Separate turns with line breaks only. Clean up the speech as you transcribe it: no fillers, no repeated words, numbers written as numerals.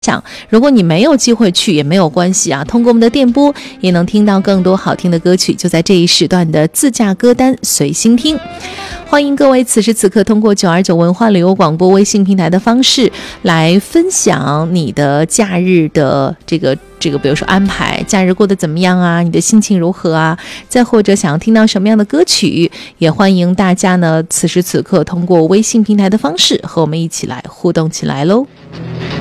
如果你没有机会去也没有关系啊，通过我们的电波也能听到更多好听的歌曲，就在这一时段的自驾歌单随心听。欢迎各位此时此刻通过929文化旅游广播微信平台的方式来分享你的假日的这个比如说安排，假日过得怎么样啊，你的心情如何啊，再或者想要听到什么样的歌曲，也欢迎大家呢此时此刻通过微信平台的方式和我们一起来互动起来咯。